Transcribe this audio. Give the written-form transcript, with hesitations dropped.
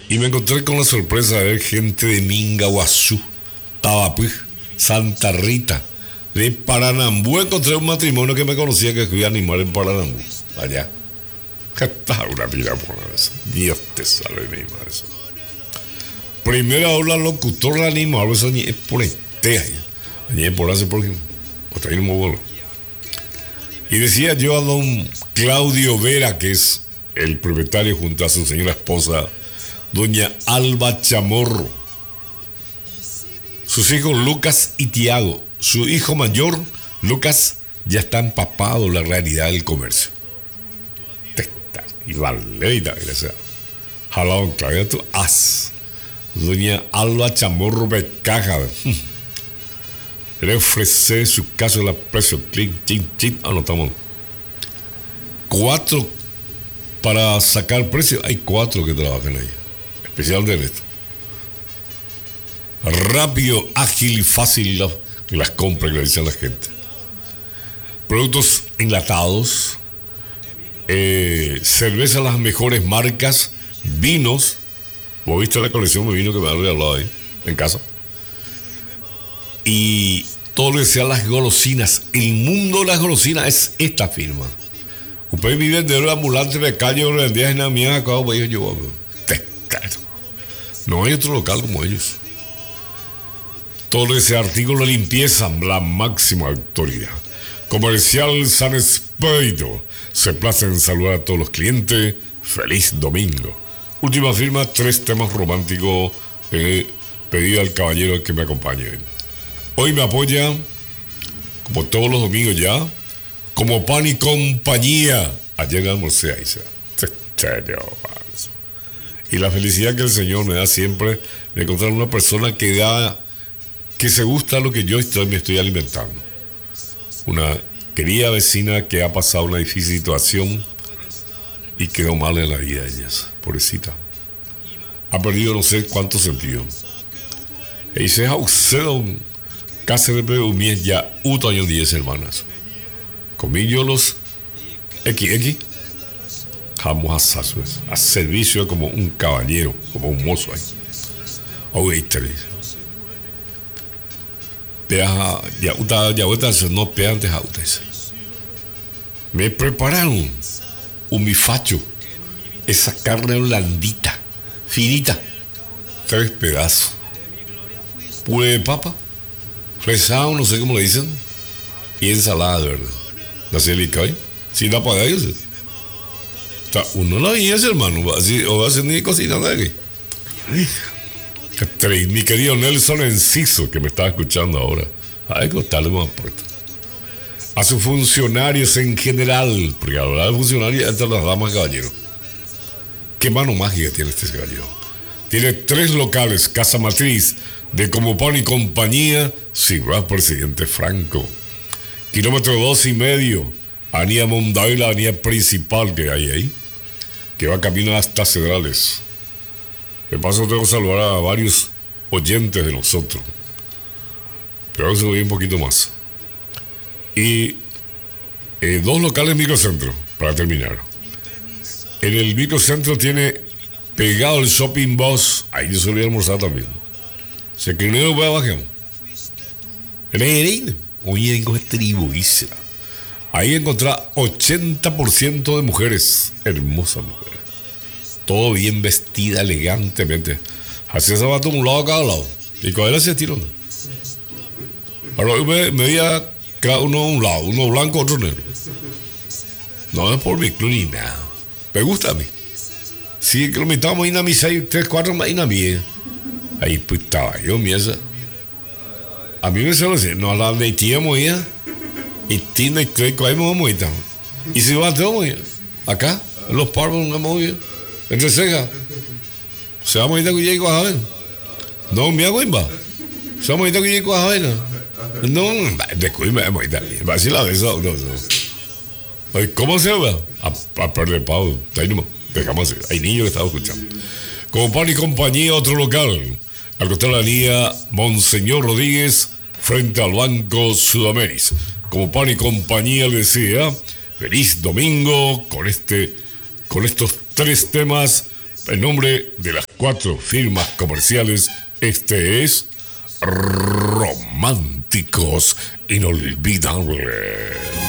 Y me encontré con la sorpresa de ver gente de Mingaguazú, Tabapú, Santa Rita, de Paranambú. Encontré un matrimonio que me conocía que iba a animar en Paranambú, allá. Está una mira por eso. Dios te salve, mi madre. Primera ola locutor la animador, eso ni es por este ahí. Ni es por hace porque hasta ahí no me vuelvo. Y decía yo a don Claudio Vera, que es el propietario junto a su señora esposa, doña Alba Chamorro. Sus hijos Lucas y Tiago. Su hijo mayor, Lucas, ya está empapado en la realidad del comercio. Y vale, gracias. Jalón, Claudio, tú as. Doña Alba Chamorro Becaja. Le ofrecer su caso de la precio. Clic, chin, anotamos. 4 para sacar precio. Hay 4 que trabajan ahí. Especial de esto. Rápido, ágil y fácil las compras que le dicen a la gente. Productos enlatados. Cerveza, las mejores marcas. Vinos. ¿Vos viste la colección de vino que me han regalado ahí en casa? Y todo lo que sea las golosinas. El mundo de las golosinas es esta firma. Usted mi vendedor ambulante de calle o vendía en la mía acá, yo no hay otro local como ellos. Todo lo que sea artículo de limpieza, la máxima autoridad. Comercial San Espíritu se place en saludar a todos los clientes. Feliz domingo. Última firma, 3 temas románticos pedido al caballero que me acompañe. Hoy me apoya, como todos los domingos ya, como pan y compañía. Ayer almorcé ahí, y la felicidad que el Señor me da siempre de encontrar una persona que se gusta lo que yo me estoy alimentando. Una querida vecina que ha pasado una difícil situación y quedó mal en la vida de ellas, pobrecita. Ha perdido no sé cuántos sentidos. E dice, Cáceres Umies ya 8 años 10 hermanas. Comillo los XX. Vamos a Sasues, a servicio como un caballero, como un mozo ahí. Oíste, ya no peantes a ustedes. Me prepararon un bifacho, esa carne blandita, finita, 3 pedazos. Puré de papa, fresado, no sé cómo le dicen, y ensalada de verdad. La celica hoy, sin la para ellos. Uno la viña, hermano, así, o va a hacer ni cocina de aquí. Mi querido Nelson Enciso, que me está escuchando ahora, hay que contarle más puesto. A sus funcionarios en general, porque hablar de funcionarios entre las damas caballeros. Qué mano mágica tiene este caballero. Tiene 3 locales, casa matriz de Como Pan y Compañía, Ciudad Presidente Franco. Kilómetro 2,5, Avenida Monday, la avenida principal que hay ahí, que va camino hasta Cedrales. De paso tengo que saludar a varios oyentes de nosotros, pero ahora se voy un poquito más. Y 2 locales microcentro, para terminar. En el microcentro tiene pegado el Shopping Boss, ahí yo solía almorzar también. Se que no voy a bajar. Oye, vengo este tribu, ahí encontrar 80% de mujeres, hermosas mujeres. Todo bien vestida, elegantemente. Así se va a un lado a cada lado. Y con él se estiró. Ahora me veía cada uno a un lado, uno blanco, otro negro. No es por mi club ni nada. Me gusta a mí. Sí, que lo metábamos en a mi 6, 3, 4 más en a mí. Ahí pues estaba yo, mierda. A mí me suele decir, no la metíamos ya. Y tiene y creo que ahí me vamos a ir. Y si va a tener acá, en los parvos, vamos a ir. Entre cejas. Se vamos a ir a Cuyaco a ver. No, me hago en va. Se vamos a ir a Cuyaco a ver. No, después me vamos a ir. Va a decir la vez, no. ¿Cómo se va? A perder pavo. Ahí no, dejamos así. Hay niños que estaban escuchando. Como Pan y Compañía, otro local. Al costado de la línea Monseñor Rodríguez, frente al Banco Sudamérica. Como Pan y Compañía le decía, feliz domingo con estos 3 temas En nombre de las 4 firmas comerciales, este es Románticos Inolvidables.